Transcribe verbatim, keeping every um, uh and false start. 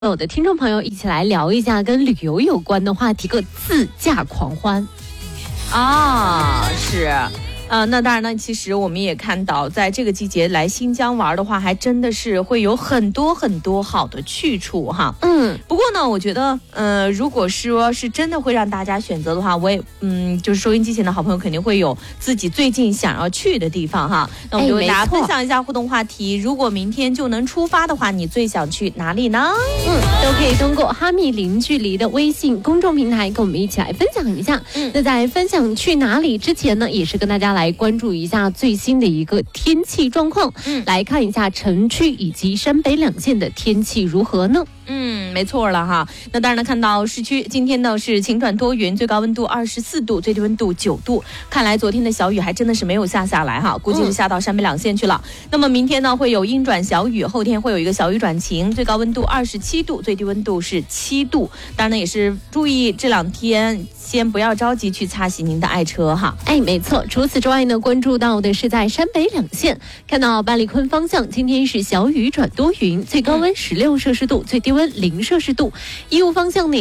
有的听众朋友一起来聊一下跟旅游有关的话题，个自驾狂欢啊，是。呃，那当然呢，其实我们也看到，在这个季节来新疆玩的话，还真的是会有很多很多好的去处哈。 嗯， 不过呢，我觉得，呃，如果说是真的会让大家选择的话，我也，嗯，就是收音机前的好朋友肯定会有自己最近想要去的地方哈。那我们就给大家分享一下互动话题：如果明天就能出发的话，你最想去哪里呢？ 嗯，都可以通过哈密零距离的微信公众平台跟我们一起来分享一下。嗯，那在分享去哪里之前呢，也是跟大家来。来关注一下最新的一个天气状况，嗯，来看一下城区以及山北两县的天气如何呢？ 嗯，没错了哈。那当然呢，看到市区今天呢是晴转多云，最高温度二十四度，最低温度九度。看来昨天的小雨还真的是没有下下来哈，估计是下到山北两县去了。嗯、那么明天呢会有阴转小雨，后天会有一个小雨转晴，最高温度二十七度，最低温度是七度。当然呢，也是注意这两天先不要着急去擦洗您的爱车哈。 哎，没错。除此之外呢，关注到的是在山北两县，看到八里坤方向今天是小雨转多云，最高温十六摄氏度，最低温零摄氏度。义乌方向呢